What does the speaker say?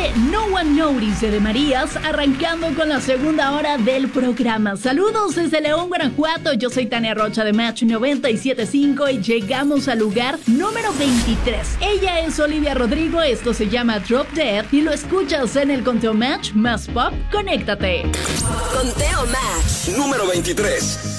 fue No One Notice de Marías, arrancando con la segunda hora del programa. Saludos desde León, Guanajuato. Yo soy Tania Rocha de Match 97.5 y llegamos al lugar número 23. Ella es Olivia Rodrigo, esto se llama Drop Dead y lo escuchas en el conteo Match más pop. Conéctate. Conteo Match número 23.